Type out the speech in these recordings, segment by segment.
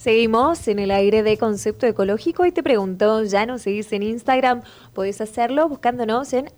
Seguimos en el aire de Concepto Ecológico y te pregunto, ¿ya nos seguís en Instagram? Podés hacerlo buscándonos en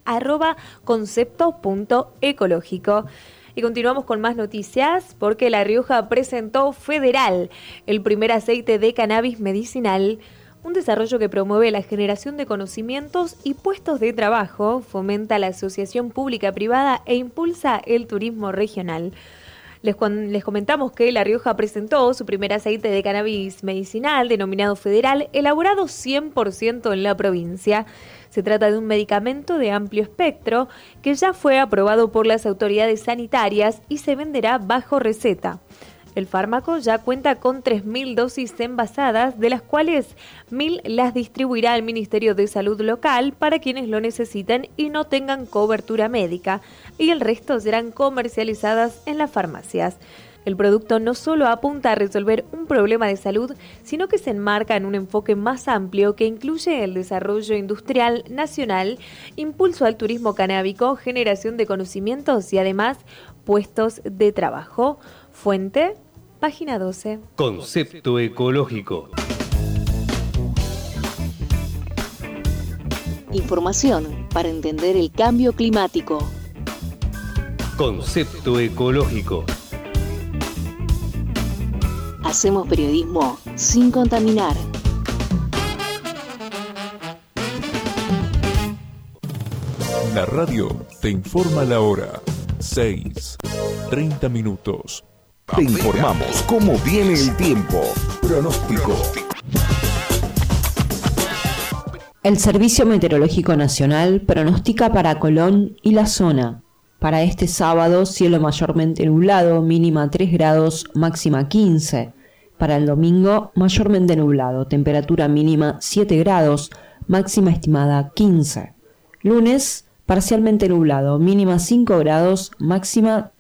@concepto.ecológico. Y continuamos con más noticias porque La Rioja presentó Federal, el primer aceite de cannabis medicinal, un desarrollo que promueve la generación de conocimientos y puestos de trabajo, fomenta la asociación pública-privada e impulsa el turismo regional. Les comentamos que La Rioja presentó su primer aceite de cannabis medicinal, denominado Federal, elaborado 100% en la provincia. Se trata de un medicamento de amplio espectro que ya fue aprobado por las autoridades sanitarias y se venderá bajo receta. El fármaco ya cuenta con 3.000 dosis envasadas, de las cuales 1.000 las distribuirá el Ministerio de Salud local para quienes lo necesiten y no tengan cobertura médica, y el resto serán comercializadas en las farmacias. El producto no solo apunta a resolver un problema de salud, sino que se enmarca en un enfoque más amplio que incluye el desarrollo industrial nacional, impulso al turismo canábico, generación de conocimientos y además puestos de trabajo. Fuente, página 12. Concepto Ecológico. Información para entender el cambio climático. Concepto Ecológico. Hacemos periodismo sin contaminar. La radio te informa la hora. 6:30. Te informamos cómo viene el tiempo. Pronóstico. El Servicio Meteorológico Nacional pronostica para Colón y la zona. Para este sábado, cielo mayormente nublado, mínima 3 grados, máxima 15. Para el domingo, mayormente nublado, temperatura mínima 7 grados, máxima estimada 15. Lunes, parcialmente nublado, mínima 5 grados, máxima